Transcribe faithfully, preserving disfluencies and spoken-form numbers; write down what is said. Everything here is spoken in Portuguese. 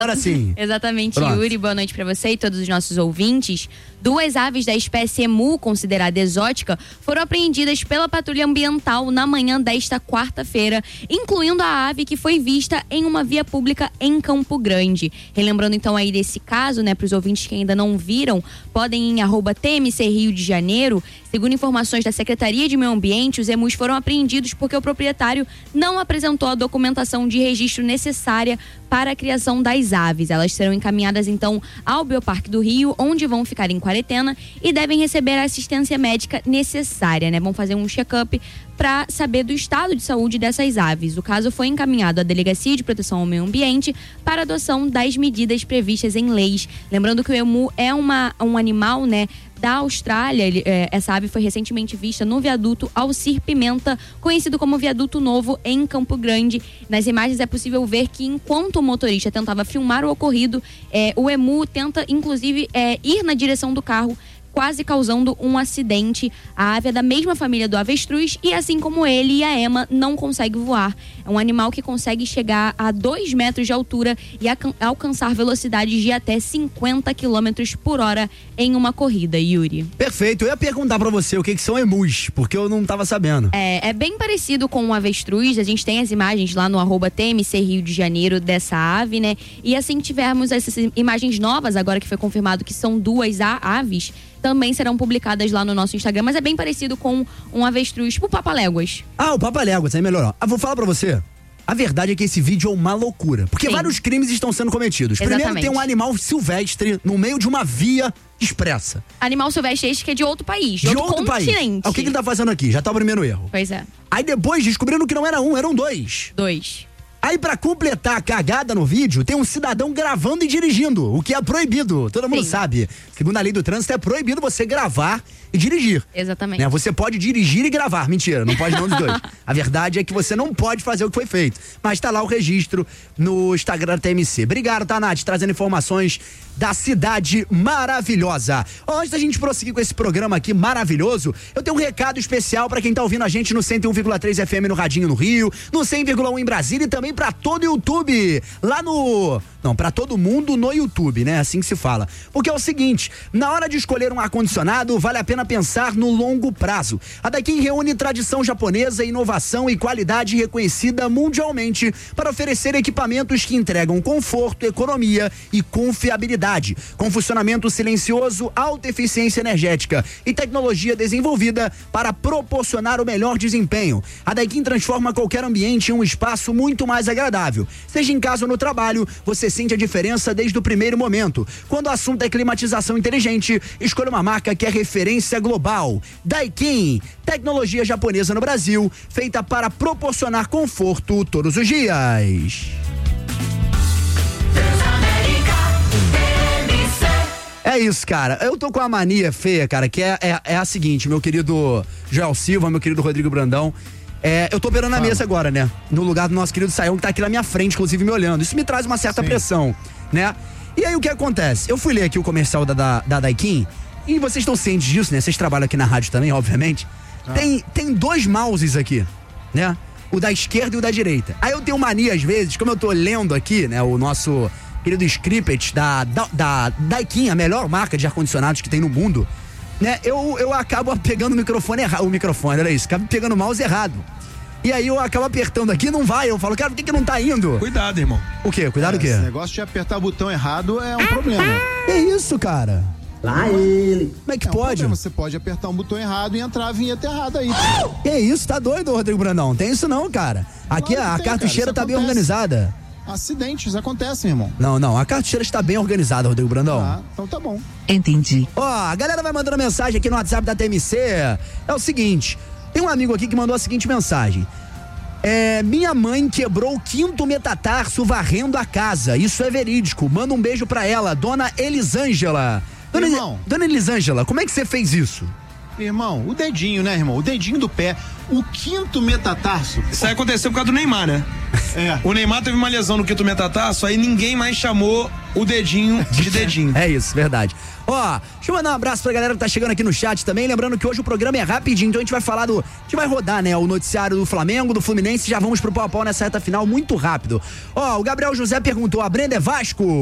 Agora sim. Exatamente, Pronto. Yuri, boa noite pra você e todos os nossos ouvintes. Duas aves da espécie emu, considerada exótica, foram apreendidas pela patrulha ambiental na manhã desta quarta-feira, incluindo a ave que foi vista em uma via pública em Campo Grande. Relembrando então aí desse caso, né, pros ouvintes que ainda não viram, podem ir em arroba T M C Rio de Janeiro. Segundo informações da Secretaria de Meio Ambiente, os emus foram apreendidos porque o proprietário não apresentou a documentação de registro necessária para a criação das aves. Elas serão encaminhadas então ao Bioparque do Rio, onde vão ficar em quarentena e devem receber a assistência médica necessária, né? Vão fazer um check-up para saber do estado de saúde dessas aves. O caso foi encaminhado à Delegacia de Proteção ao Meio Ambiente para adoção das medidas previstas em leis. Lembrando que o emu é uma, um animal, né, da Austrália. Ele, é, essa ave foi recentemente vista no viaduto Alcir Pimenta, conhecido como Viaduto Novo, em Campo Grande. Nas imagens é possível ver que enquanto o motorista tentava filmar o ocorrido, é, o emu tenta inclusive é, ir na direção do carro, quase causando um acidente. A ave é da mesma família do avestruz e, assim como ele e a ema, não consegue voar. É um animal que consegue chegar a dois metros de altura e alcançar velocidades de até cinquenta quilômetros por hora em uma corrida, Yuri. Perfeito. Eu ia perguntar pra você o que, que são emus, porque eu não tava sabendo. É, é bem parecido com o avestruz. A gente tem as imagens lá no arroba T M C Rio de Janeiro dessa ave, né? E assim que tivermos essas imagens novas, agora que foi confirmado que são duas aves, também serão publicadas lá no nosso Instagram, mas é bem parecido com um avestruz, tipo o Papaléguas. Ah, o Papaléguas, aí melhorou. Ah, vou falar pra você. A verdade é que esse vídeo é uma loucura, porque Sim. vários crimes estão sendo cometidos. Exatamente. Primeiro tem um animal silvestre no meio de uma via expressa. Animal silvestre este que é de outro país, de, de outro, outro continente. país. Ah, o que, que ele tá fazendo aqui? Já tá o primeiro erro. Pois é. Aí depois descobriram que não era um, eram dois. Dois. Aí, pra completar a cagada no vídeo, tem um cidadão gravando e dirigindo, o que é proibido. Todo mundo Sim. sabe. Segundo a lei do trânsito, é proibido você gravar e dirigir. Exatamente. Né? Você pode dirigir e gravar. Mentira, não pode não dos dois. A verdade é que você não pode fazer o que foi feito. Mas tá lá o registro no Instagram da T M C. Obrigado, Tanate, trazendo informações da cidade maravilhosa. Antes da gente prosseguir com esse programa aqui maravilhoso, eu tenho um recado especial pra quem tá ouvindo a gente no cento e um vírgula três F M no Radinho no Rio, no cem vírgula um em Brasília e também pra todo o YouTube, lá no... Não, pra todo mundo no YouTube, né? Assim que se fala. Porque é o seguinte, na hora de escolher um ar-condicionado, vale a pena pensar no longo prazo. A Daikin reúne tradição japonesa, inovação e qualidade reconhecida mundialmente para oferecer equipamentos que entregam conforto, economia e confiabilidade, com funcionamento silencioso, alta eficiência energética e tecnologia desenvolvida para proporcionar o melhor desempenho. A Daikin transforma qualquer ambiente em um espaço muito mais agradável. Seja em casa ou no trabalho, você sente a diferença desde o primeiro momento. Quando o assunto é climatização inteligente, escolha uma marca que é referência global. Daikin, tecnologia japonesa no Brasil, feita para proporcionar conforto todos os dias. É isso, cara. Eu tô com uma mania feia, cara, que é, é, é a seguinte, meu querido Joel Silva, meu querido Rodrigo Brandão. É, eu tô operando na mesa agora, né? No lugar do nosso querido Saião, que tá aqui na minha frente, inclusive me olhando. Isso me traz uma certa Sim. pressão, né? E aí o que acontece? Eu fui ler aqui o comercial da, da, da Daikin, e vocês estão cientes disso, né? Vocês trabalham aqui na rádio também, obviamente. Ah. Tem, tem dois mouses aqui, né? O da esquerda e o da direita. Aí eu tenho mania, às vezes, como eu tô lendo aqui, né? O nosso querido script da, da, da Daikin, a melhor marca de ar-condicionados que tem no mundo, né? Eu, eu acabo pegando o microfone errado. O microfone, era isso. Acabo pegando o mouse errado. E aí eu acabo apertando aqui e não vai. Eu falo, cara, por que que não tá indo? Cuidado, irmão. O quê? Cuidado é, o quê? Esse negócio de apertar o botão errado é um problema. É isso, cara. Lá ele. Como é que é pode? Um você pode apertar um botão errado e entrar a vinheta errada aí. Que isso? Tá doido, Rodrigo Brandão? Tem isso não, cara. Aqui claro a, a tem, cartucheira cara, tá bem organizada. Acidentes acontecem, irmão. Não, não, a cartucheira está bem organizada, Rodrigo Brandão. Ah, então tá bom. Entendi. Ó, a galera vai mandando mensagem aqui no WhatsApp da T M C. É o seguinte, tem um amigo aqui que mandou a seguinte mensagem. É, minha mãe quebrou o quinto metatarso varrendo a casa. Isso é verídico. Manda um beijo pra ela, dona Elisângela. Dona, Irmão. dona Elisângela, como é que você fez isso? Irmão, o dedinho, né, irmão? O dedinho do pé. O quinto metatarso. Isso aí aconteceu por causa do Neymar, né? É. O Neymar teve uma lesão no quinto metatarso, aí ninguém mais chamou o dedinho de dedinho. É isso, verdade. Ó, deixa eu mandar um abraço pra galera que tá chegando aqui no chat também. Lembrando que hoje o programa é rapidinho, então a gente vai falar do. A gente vai rodar, né? O noticiário do Flamengo, do Fluminense. Já vamos pro pau a pau nessa reta final muito rápido. Ó, o Gabriel José perguntou: a Brenda é Vasco?